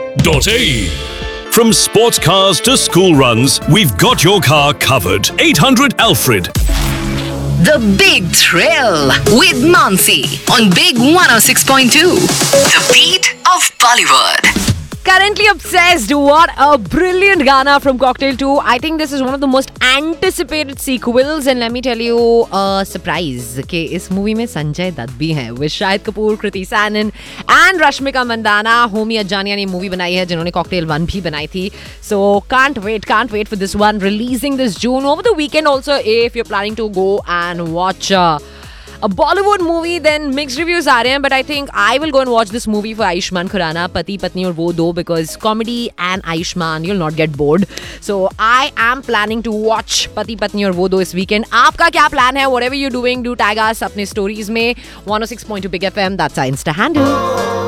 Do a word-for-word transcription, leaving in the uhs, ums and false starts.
A. From sports cars to school runs, we've got your car covered. eight hundred Alfred. The Big Thrill with Mansi on Big one oh six point two. The beat of Bollywood. Currently obsessed. What a brilliant Gana from Cocktail two. I think this is one of the most anticipated sequels, and let me tell you a surprise कि इस movie में संजय दत्त भी हैं with Shahid Kapoor, Kriti Sanon and Rashmika Mandanna. Homi अज्जानिया ने movie बनाई है जिन्होंने cocktail one भी बनाई थी. So can't wait, can't wait for this one releasing this June over the weekend. Also, if you're planning to go and watch uh, a Bollywood movie, then mixed reviews are there, but I think I will go and watch this movie for Ayushmann Khurrana, Pati Patni aur wo do, because comedy and Ayushmann, you'll not get bored. So I am planning to watch Pati Patni aur wo do this weekend. Aapka kya plan hai? Whatever you're doing, do tag us apne stories mein. one oh six point two Big F M, that's our Insta handle.